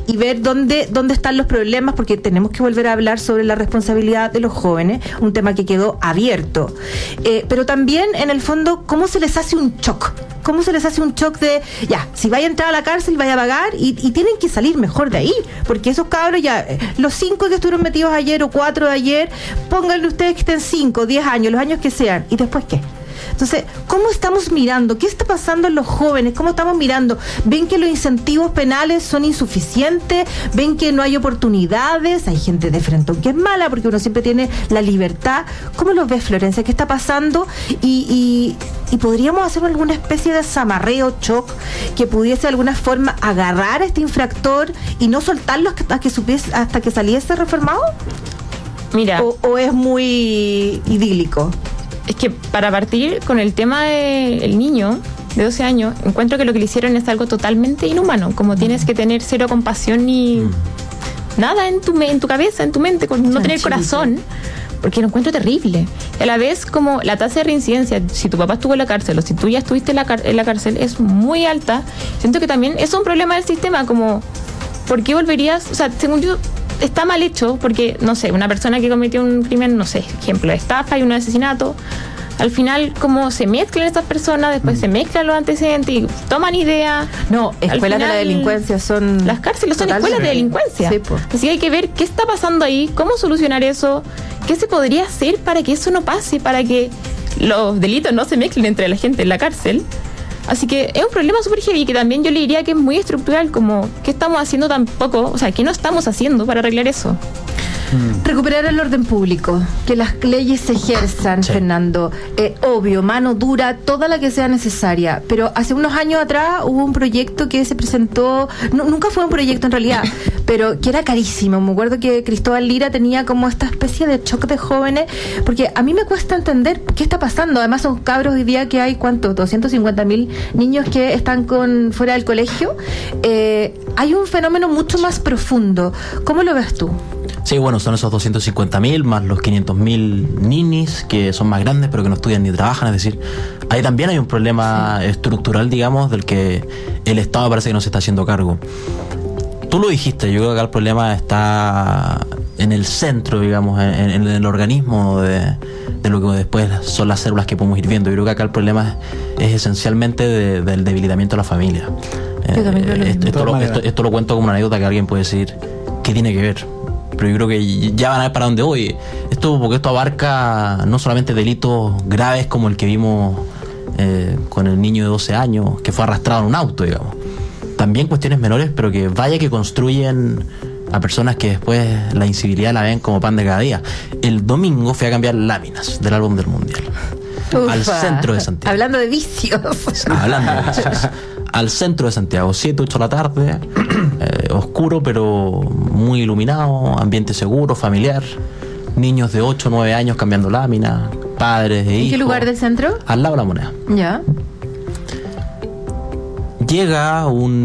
y ver dónde están los problemas, porque tenemos que volver a hablar sobre la responsabilidad de los jóvenes, un tema que quedó abierto. Pero también, en el fondo, ¿cómo se les hace un shock? ¿Cómo se les hace un shock de, ya, si vaya a entrar a la cárcel, vaya a pagar y tienen que salir mejor de ahí? Porque esos cabros ya, los 5 que estuvieron metidos ayer o 4 de ayer, pónganle ustedes que estén 5, 10 años, los años que sean, ¿y después qué? Entonces, ¿cómo estamos mirando? ¿Qué está pasando en los jóvenes? ¿Cómo estamos mirando? ¿Ven que los incentivos penales son insuficientes? ¿Ven que no hay oportunidades? Hay gente de frente que es mala porque uno siempre tiene la libertad. ¿Cómo los ves, Florencia? ¿Qué está pasando? Y podríamos hacer alguna especie de zamarreo, shock, que pudiese de alguna forma agarrar a este infractor y no soltarlo hasta que saliese reformado. Mira. ¿O es muy idílico? Es que para partir con el tema del niño de 12 años, encuentro que lo que le hicieron es algo totalmente inhumano, como tienes que tener cero compasión ni nada en tu cabeza, en tu mente, con no tener corazón, porque lo encuentro terrible. Y a la vez, como la tasa de reincidencia, si tu papá estuvo en la cárcel o si tú ya estuviste en la cárcel, es muy alta. Siento que también es un problema del sistema, como, ¿por qué volverías? O sea, según yo, está mal hecho, porque, no sé, una persona que cometió un crimen, no sé, ejemplo de estafa y un asesinato, al final, como se mezclan estas personas, después se mezclan los antecedentes y toman idea. No, escuelas de la delincuencia son... Las cárceles son escuelas de delincuencia. Sí, pues. Así que hay que ver qué está pasando ahí, cómo solucionar eso, qué se podría hacer para que eso no pase, para que los delitos no se mezclen entre la gente en la cárcel. Así que es un problema súper heavy, que también yo le diría que es muy estructural, como ¿qué estamos haciendo tampoco? O sea, ¿qué no estamos haciendo para arreglar eso? Recuperar el orden público, que las leyes se ejerzan, sí. Fernando. Obvio, mano dura, toda la que sea necesaria. Pero hace unos años atrás hubo un proyecto que se presentó, nunca fue un proyecto en realidad, pero que era carísimo. Me acuerdo que Cristóbal Lira tenía como esta especie de shock de jóvenes, porque a mí me cuesta entender qué está pasando. Además son cabros hoy día que hay, ¿cuánto? 250.000 niños que están fuera del colegio. Hay un fenómeno mucho más profundo. ¿Cómo lo ves tú? Sí, bueno, son esos 250.000 más los 500.000 ninis que son más grandes pero que no estudian ni trabajan. Es decir, ahí también hay un problema estructural, digamos, del que el Estado parece que no se está haciendo cargo. Tú lo dijiste, yo creo que acá el problema está en el centro, digamos, en el organismo de lo que después son las células que podemos ir viendo. Yo creo que acá el problema es esencialmente del debilitamiento de la familia. Esto lo cuento como una anécdota que alguien puede decir, ¿qué tiene que ver? Pero yo creo que ya van a ver para dónde voy. Porque esto abarca no solamente delitos graves como el que vimos con el niño de 12 años que fue arrastrado en un auto, digamos. También cuestiones menores, pero que vaya que construyen a personas que después la incivilidad la ven como pan de cada día. El domingo fui a cambiar láminas del álbum del Mundial. Ufa. Al centro de Santiago. Hablando de vicios. Al centro de Santiago, 7, 8 de la tarde, oscuro pero muy iluminado, ambiente seguro, familiar, niños de 8, 9 años cambiando láminas, padres e hijos. ¿En qué lugar del centro? Al lado de la Moneda. Ya. Llega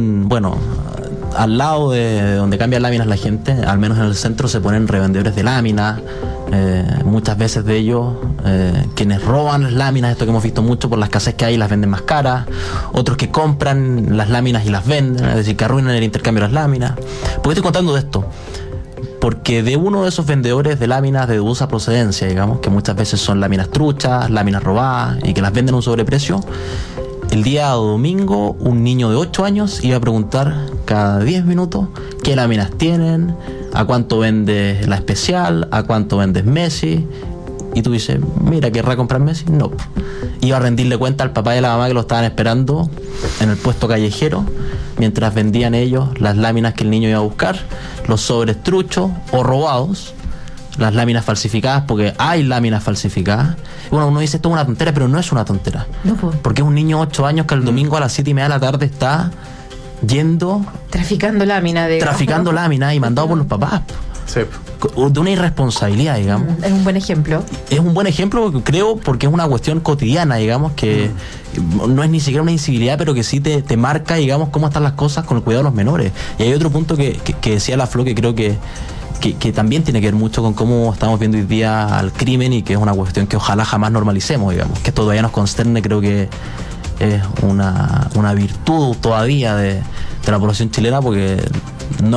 al lado de donde cambian láminas la gente, al menos en el centro se ponen revendedores de láminas, muchas veces de ellos quienes roban las láminas, esto que hemos visto mucho por la escasez que hay, las venden más caras, otros que compran las láminas y las venden, es decir, que arruinan el intercambio de las láminas. ¿Por qué estoy contando de esto? Porque de uno de esos vendedores de láminas de dudosa procedencia, digamos, que muchas veces son láminas truchas, láminas robadas y que las venden a un sobreprecio, el día domingo un niño de 8 años iba a preguntar cada 10 minutos qué láminas tienen, a cuánto vendes la especial, a cuánto vendes Messi. Y tú dices, mira, ¿querrá comprar Messi? No. Iba a rendirle cuenta al papá y a la mamá que lo estaban esperando en el puesto callejero mientras vendían ellos las láminas que el niño iba a buscar, los sobres truchos o robados, las láminas falsificadas, porque hay láminas falsificadas. Bueno, uno dice esto es una tontera, pero no es una tontera. No, porque es un niño de 8 años que el domingo a las 7:30 de la tarde está yendo... Traficando láminas y mandado por los papás. Sí. De una irresponsabilidad, digamos. Es un buen ejemplo. Es un buen ejemplo, creo, porque es una cuestión cotidiana, digamos, que no es ni siquiera una incivilidad, pero que sí te marca, digamos, cómo están las cosas con el cuidado de los menores. Y hay otro punto que decía la Flo, que creo que también tiene que ver mucho con cómo estamos viendo hoy día al crimen, y que es una cuestión que ojalá jamás normalicemos, digamos. Que esto todavía nos consterne, creo que es una virtud todavía de la población chilena, porque no